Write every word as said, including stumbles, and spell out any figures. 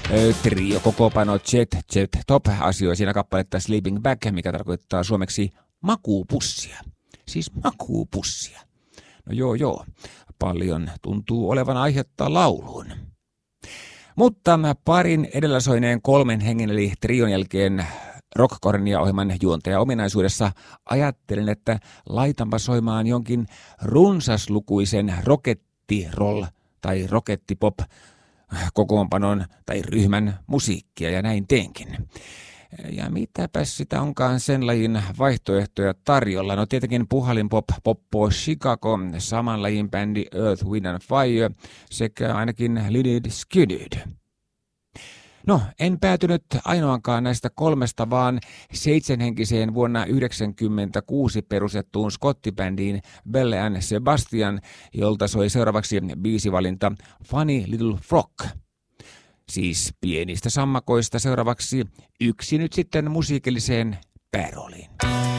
Trio kokoopano Jet Jet Top asioi siinä kappaletta Sleeping Bag, mikä tarkoittaa suomeksi makuupussia. Siis makuupussia. No joo joo, paljon tuntuu olevan aihetta lauluun. Mutta parin edellä soineen kolmen hengen eli trion jälkeen Rockkornia-ohjelman juontaja ominaisuudessa ajattelin, että laitanpa soimaan jonkin runsaslukuisen rokettiroll tai rokettipop kokoonpanon tai ryhmän musiikkia, ja näin teenkin. Ja mitäpäs sitä onkaan sen lajin vaihtoehtoja tarjolla? No tietenkin puhalinpop, Poppo Chicago, saman lajin bändi Earth, Wind and Fire sekä ainakin Lynyrd Skynyrd. No, en päätynyt ainoankaan näistä kolmesta, vaan seitsemänhenkiseen vuonna yhdeksänkymmentäkuusi perustettuun skottibändiin Belle and Sebastian, jolta soi seuraavaksi biisivalinta Funny Little Frog. Siis pienistä sammakoista seuraavaksi yksi nyt sitten musiikilliseen päärooliin.